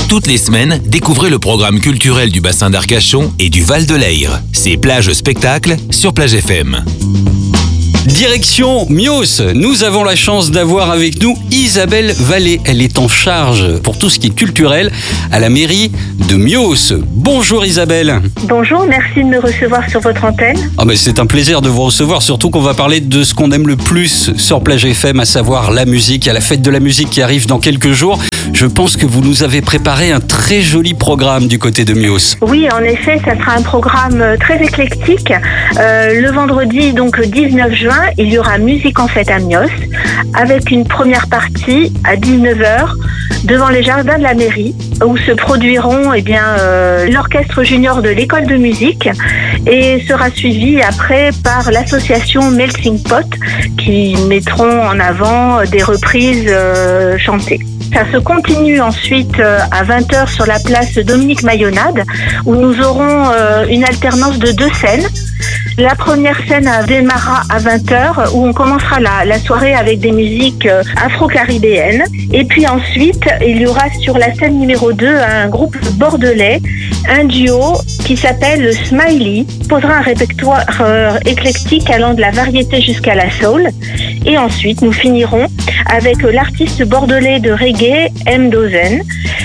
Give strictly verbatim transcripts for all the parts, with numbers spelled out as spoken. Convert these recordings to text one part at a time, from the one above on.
Toutes les semaines, découvrez le programme culturel du bassin d'Arcachon et du Val de l'Ayre. C'est Plage Spectacle sur Plage F M. Direction Mios, nous avons la chance d'avoir avec nous Isabelle Vallée. Elle est en charge pour tout ce qui est culturel à la mairie de Mios. Bonjour Isabelle. Bonjour, merci de me recevoir sur votre antenne. Ah ben c'est un plaisir de vous recevoir, surtout qu'on va parler de ce qu'on aime le plus sur Plage F M, à savoir la musique. Il y a la fête de la musique qui arrive dans quelques jours. Je pense que vous nous avez préparé un très joli programme du côté de Mios. Oui, en effet, ça sera un programme très éclectique. Euh, le vendredi, donc dix-neuf juin, il y aura Musique en fête à Mios, avec une première partie à dix-neuf heures devant les jardins de la mairie, où se produiront eh bien, euh, l'orchestre junior de l'école de musique, et sera suivi après par l'association Melting Pot, qui mettront en avant des reprises euh, chantées. Ça se continue ensuite à vingt heures sur la place Dominique Mayonnade, où nous aurons une alternance de deux scènes. La première scène démarrera à vingt heures, où on commencera la, la soirée avec des musiques afro-caribéennes. Et puis ensuite, il y aura sur la scène numéro deux un groupe bordelais, un duo qui s'appelle le Smiley, posera un répertoire euh, éclectique allant de la variété jusqu'à la soul. Et ensuite, nous finirons avec l'artiste bordelais de reggae, M. Dozen.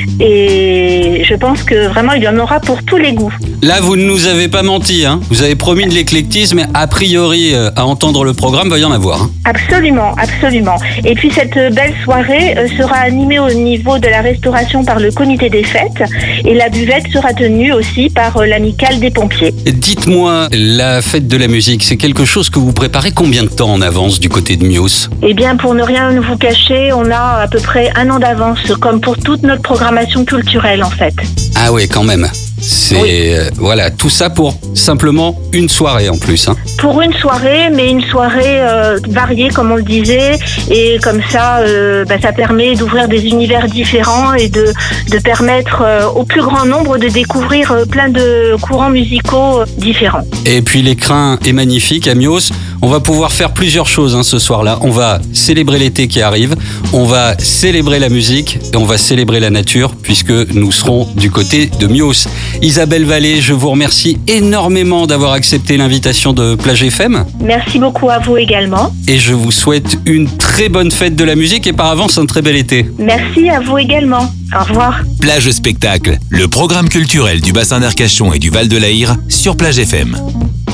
Et je pense que vraiment, il y en aura pour tous les goûts. Là, vous ne nous avez pas menti, hein. Vous avez promis de l'éclectisme, mais a priori, euh, à entendre le programme, il va y en avoir. Hein. Absolument, absolument. Et puis cette belle soirée euh, sera animée au niveau de la restauration par le comité des fêtes, et la buvette sera tenue aussi par euh, l'amicale des pompiers. Dites-moi, la fête de la musique, c'est quelque chose que vous préparez combien de temps en avance du côté de Mios ? Eh bien, pour ne rien vous cacher, on a à peu près un an d'avance, comme pour toute notre programmation culturelle en fait. Ah oui, quand même. C'est oui. euh, voilà, tout ça pour simplement une soirée en plus. Hein. Pour une soirée, mais une soirée euh, variée comme on le disait, et comme ça, euh, bah, ça permet d'ouvrir des univers différents et de, de permettre euh, au plus grand nombre de découvrir euh, plein de courants musicaux euh, différents. Et puis l'écrin est magnifique à Mios. On va pouvoir faire plusieurs choses hein, ce soir-là. On va célébrer l'été qui arrive, on va célébrer la musique et on va célébrer la nature puisque nous serons du côté de Mios. Isabelle Vallée, je vous remercie énormément d'avoir accepté l'invitation de Plage F M. Merci beaucoup à vous également. Et je vous souhaite une très bonne fête de la musique et par avance un très bel été. Merci à vous également. Au revoir. Plage Spectacle, le programme culturel du bassin d'Arcachon et du Val de l'Ayre sur Plage F M.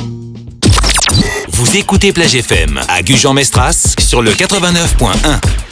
Vous écoutez Plage F M à Gujan-Mestras sur le quatre-vingt-neuf point un.